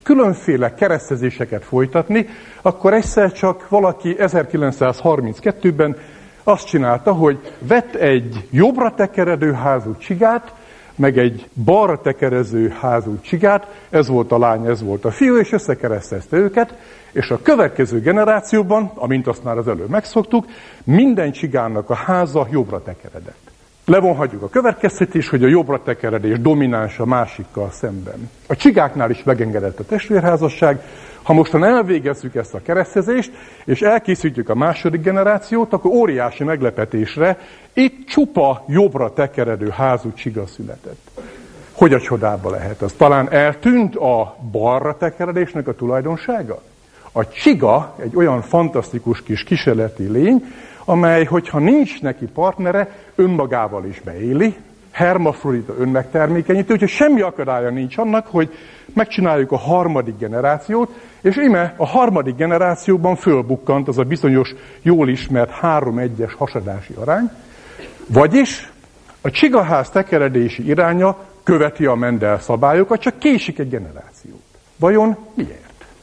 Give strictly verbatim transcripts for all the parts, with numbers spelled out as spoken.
különféle keresztezéseket folytatni, akkor egyszer csak valaki ezerkilencszázharminckettőben azt csinálta, hogy vett egy jobbra tekeredő házú csigát, meg egy balra tekerező házú csigát, ez volt a lány, ez volt a fiú, és összekeresztezte őket, és a következő generációban, amint azt már az előbb megszoktuk, minden csigának a háza jobbra tekeredett. Levonhatjuk a következtetést, hogy a jobbra tekeredés domináns a másikkal szemben. A csigáknál is megengedett a testvérházasság. Ha mostan elvégezzük ezt a keresztezést, és elkészítjük a második generációt, akkor óriási meglepetésre itt csupa jobbra tekeredő házú csiga született. Hogy a csodába lehet az? Talán eltűnt a balra tekeredésnek a tulajdonsága? A csiga egy olyan fantasztikus kis kísérleti lény, amely, hogyha nincs neki partnere, önmagával is beéli, hermafrodita önmegtermékenyítő, úgyhogy semmi akadálya nincs annak, hogy megcsináljuk a harmadik generációt, és ime a harmadik generációban fölbukkant az a bizonyos, jól ismert három egyes hasadási arány, vagyis a csigaház tekeredési iránya követi a Mendel szabályokat, csak késik egy generációt. Vajon miért?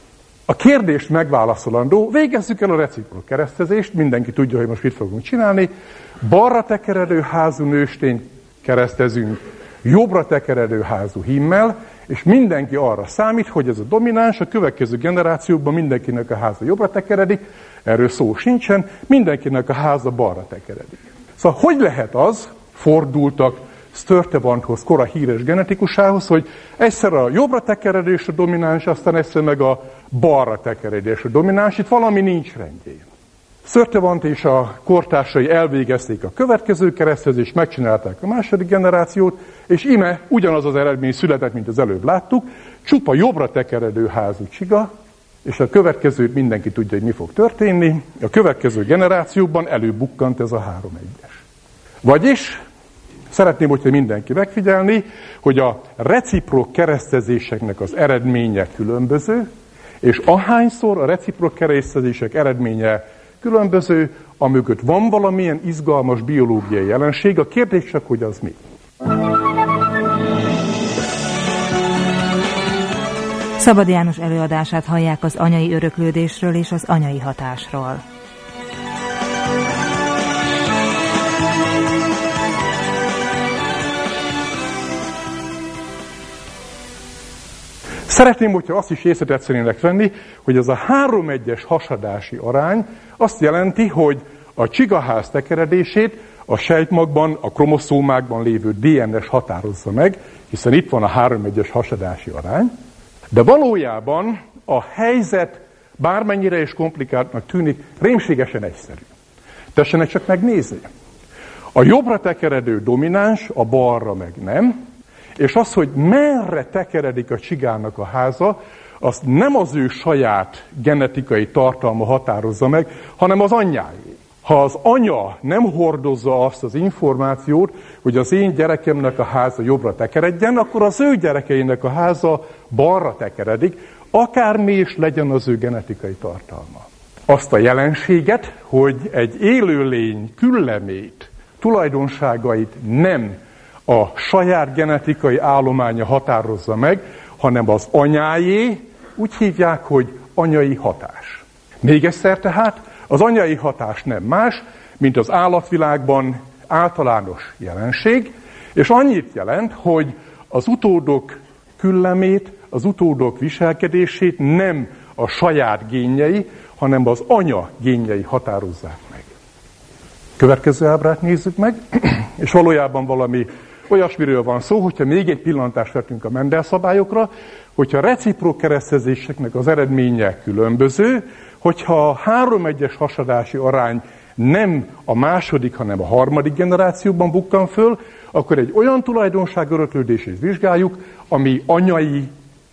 A kérdést megválaszolandó, végezzük el a reciprok keresztezést, mindenki tudja, hogy most mit fogunk csinálni. Balra tekeredő házú nőstényt keresztezünk jobbra tekeredő házú hímmel, és mindenki arra számít, hogy ez a domináns, a következő generációkban mindenkinek a háza jobbra tekeredik, erről szó sincsen, mindenkinek a háza balra tekeredik. Szóval hogy lehet az, fordultak Sturtevanthoz, kora híres genetikusához, hogy egyszer a jobbra tekeredés a domináns, aztán egyszer meg a balra tekeredés a domináns, itt valami nincs rendjén. Sturtevant és a kortársai elvégezték a következő keresztezést, megcsinálták a második generációt, és ime ugyanaz az eredmény született, mint az előbb láttuk, csupa jobbra tekeredő házú csiga, és a következőt mindenki tudja, hogy mi fog történni, a következő generációban előbukkant ez a három egyes. Vagyis szeretném, hogyha mindenki megfigyelni, hogy a reciprok keresztezéseknek az eredménye különböző, és ahányszor a reciprok keresztezések eredménye különböző, amögött van valamilyen izgalmas biológiai jelenség, a kérdés csak, hogy az mi. Szabad János előadását hallják az anyai öröklődésről és az anyai hatásról. Szeretném, hogyha azt is észretetszének venni, hogy ez a három egyes hasadási arány azt jelenti, hogy a csigaház tekeredését a sejtmagban, a kromoszómákban lévő dé en es határozza meg, hiszen itt van a három egyes hasadási arány, de valójában a helyzet bármennyire is komplikáltnak tűnik, rémségesen egyszerű. Tessenek csak megnézni. A jobbra tekeredő domináns, a balra meg nem, és az, hogy merre tekeredik a csigának a háza, azt nem az ő saját genetikai tartalma határozza meg, hanem az anyjáé. Ha az anya nem hordozza azt az információt, hogy az én gyerekemnek a háza jobbra tekeredjen, akkor az ő gyerekeinek a háza balra tekeredik, akármi is legyen az ő genetikai tartalma. Azt a jelenséget, hogy egy élőlény küllemét, tulajdonságait nem a saját genetikai állománya határozza meg, hanem az anyáé, úgy hívják, hogy anyai hatás. Még egyszer tehát, az anyai hatás nem más, mint az állatvilágban általános jelenség, és annyit jelent, hogy az utódok küllemét, az utódok viselkedését nem a saját génjei, hanem az anya génjei határozzák meg. Következő ábrát nézzük meg, és valójában valami olyasmiről van szó, hogyha még egy pillantást vetünk a Mendel szabályokra, hogyha a reciprok keresztezéseknek az eredménye különböző, hogyha a három egyes hasadási arány nem a második, hanem a harmadik generációban bukkan föl, akkor egy olyan tulajdonság öröklődését vizsgáljuk, ami anyai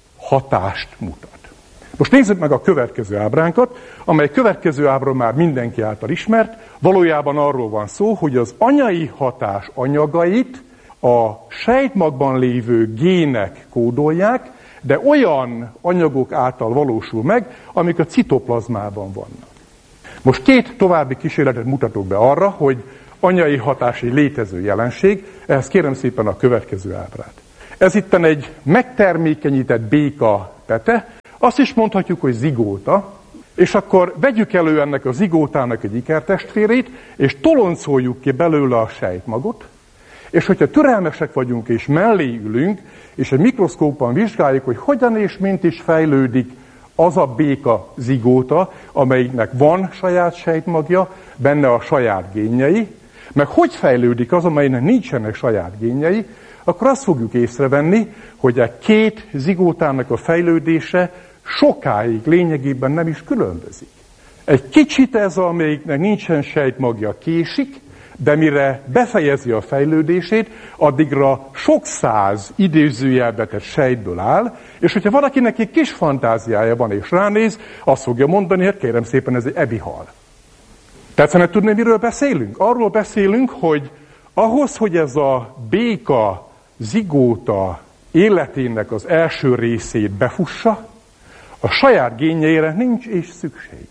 hatást mutat. Most nézzük meg a következő ábránkat, amely következő ábra már mindenki által ismert. Valójában arról van szó, hogy az anyai hatás anyagait a sejtmagban lévő gének kódolják, de olyan anyagok által valósul meg, amik a citoplazmában vannak. Most két további kísérletet mutatok be arra, hogy anyai hatás egy létező jelenség, ehhez kérem szépen a következő ábrát. Ez itten egy megtermékenyített béka tete, Azt is mondhatjuk, hogy zigóta, és akkor vegyük elő ennek a zigótának egy ikertestvérét, és toloncoljuk ki belőle a sejtmagot, és hogyha türelmesek vagyunk, és mellé ülünk, és egy mikroszkópban vizsgáljuk, hogy hogyan és mint is fejlődik az a béka zigóta, amelyiknek van saját sejtmagja, benne a saját génjei, meg hogy fejlődik az, amelynek nincsenek saját génjei, akkor azt fogjuk észrevenni, hogy a két zigótának a fejlődése sokáig lényegében nem is különbözik. Egy kicsit ez, amelyiknek nincsen sejtmagja, késik, de mire befejezi a fejlődését, addigra sok száz idézőjelbe tett sejtből áll, és hogyha valakinek egy kis fantáziája van és ránéz, azt fogja mondani, hogy kérem szépen, ez egy ebihal. Tehát szeretném tudni, miről beszélünk? Arról beszélünk, hogy ahhoz, hogy ez a béka zigóta életének az első részét befussa, a saját génjeire nincs is szükség.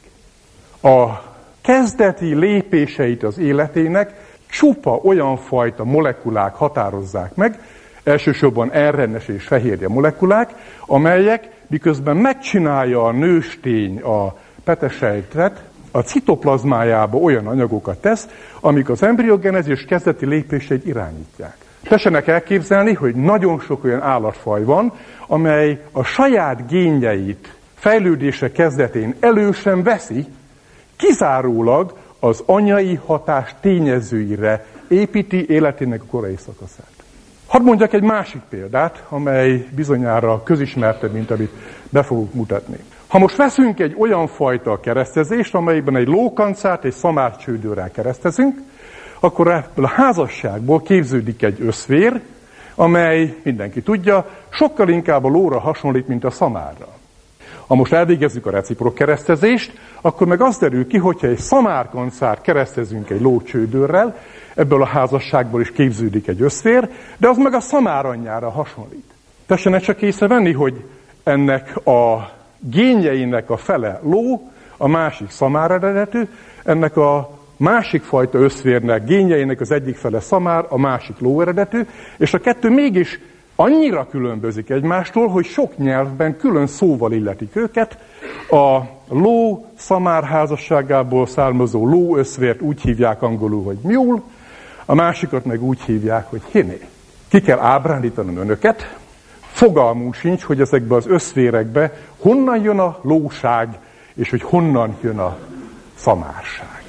A kezdeti lépéseit az életének csupa olyan fajta molekulák határozzák meg, elsősorban er en es és fehérje molekulák, amelyek miközben megcsinálja a nőstény a petesejtet, a citoplazmájába olyan anyagokat tesz, amik az embriogenezis kezdeti lépéseit irányítják. Tessenek elképzelni, hogy nagyon sok olyan állatfaj van, amely a saját génjeit fejlődése kezdetén elő sem veszi, kizárólag az anyai hatás tényezőire építi életének a korai szakaszát. Hadd mondjak egy másik példát, amely bizonyára közismertebb, mint amit be fogok mutatni. Ha most veszünk egy olyan fajta keresztezést, amelyben egy lókancát egy szamárcsődőrrel keresztezünk, akkor ebből a házasságból képződik egy összvér, amely, mindenki tudja, sokkal inkább a lóra hasonlít, mint a szamárra. Ha most elvégezzük a reciprok keresztezést, akkor meg az derül ki, hogyha egy szamárkancát keresztezünk egy lócsődőrrel, ebből a házasságból is képződik egy összvér, de az meg a szamár anyjára hasonlít. Tessenek csak észrevenni, hogy ennek a génjeinek a fele ló, a másik szamár eredetű, ennek a másik fajta összvérnek génjeinek az egyik fele szamár, a másik ló eredetű, és a kettő mégis annyira különbözik egymástól, hogy sok nyelvben külön szóval illetik őket. A ló-szamár házasságából származó ló-összvért úgy hívják angolul, hogy mule, a másikat meg úgy hívják, hogy hiné. Ki kell ábrándítanom önöket, fogalmunk sincs, hogy ezekbe az összvérekbe honnan jön a lóság, és hogy honnan jön a szamárság.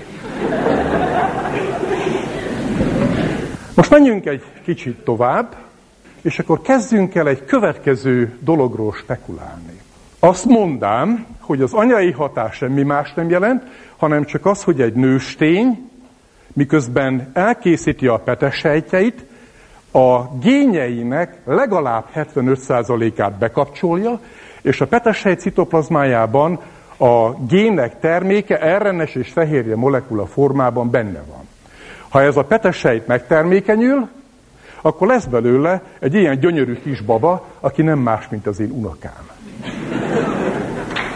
Most menjünk egy kicsit tovább, és akkor kezdjünk el egy következő dologról spekulálni. Azt mondám, hogy az anyai hatás semmi más nem jelent, hanem csak az, hogy egy nőstény, miközben elkészíti a petesejtjeit, a génjeinek legalább hetvenöt százalékát bekapcsolja, és a petesejt citoplazmájában a gének terméke er en es és fehérje molekula formában benne van. Ha ez a petesejt megtermékenyül, akkor lesz belőle egy ilyen gyönyörű kis baba, aki nem más, mint az én unokám.